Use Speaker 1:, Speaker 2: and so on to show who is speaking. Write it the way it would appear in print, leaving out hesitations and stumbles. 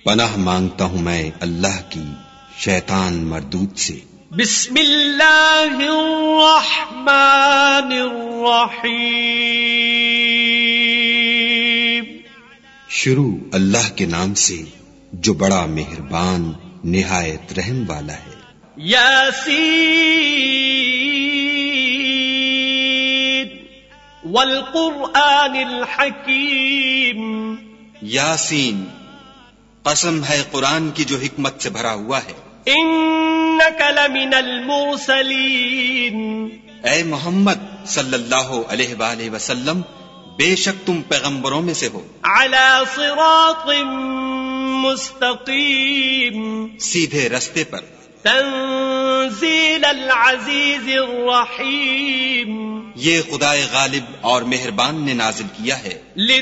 Speaker 1: पनाह मांगता हूँ मैं अल्लाह की शैतान मरदूद से।
Speaker 2: बिस्मिल्लाहिर्रहमानिर्रहीम।
Speaker 1: शुरू अल्लाह के नाम से जो बड़ा मेहरबान निहायत रहम वाला है।
Speaker 2: यासीन वल कुरआनिल हकीम।
Speaker 1: यासीन, कसम है कुरान की जो हिकमत से भरा हुआ है।
Speaker 2: इन्नका लमिनल मुरसलीन।
Speaker 1: ऐ मोहम्मद सल्लल्लाहु अलैहि वसल्लम, बेशक तुम पैगंबरों में से हो।
Speaker 2: अला सिरातिम मुस्तकीम।
Speaker 1: सीधे रस्ते पर।
Speaker 2: तंजीलल अजीजिर रहीम।
Speaker 1: ये खुदाए गालिब और मेहरबान ने नाजिल किया है।